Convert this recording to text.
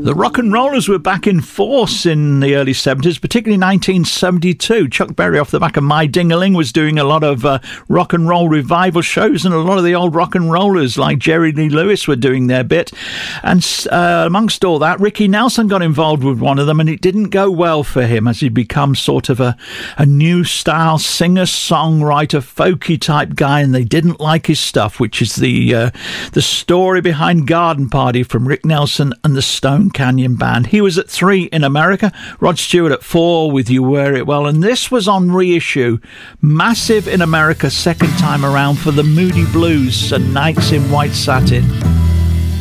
The rock and rollers were back in force in the early 70s, particularly 1972. Chuck Berry, off the back of My Ding-a-Ling, was doing a lot of rock and roll revival shows, and a lot of the old rock and rollers like Jerry Lee Lewis were doing their bit. And amongst all that, Ricky Nelson got involved with one of them, and it didn't go well for him as he'd become sort of a new style singer-songwriter, folky type guy, and they didn't like his stuff, which is the story behind Garden Party from Rick Nelson and the Stone Canyon Band. He was at 3 in America, Rod Stewart at 4 with You Wear It Well, and this was on reissue, massive in America second time around for the Moody Blues and Nights in White Satin.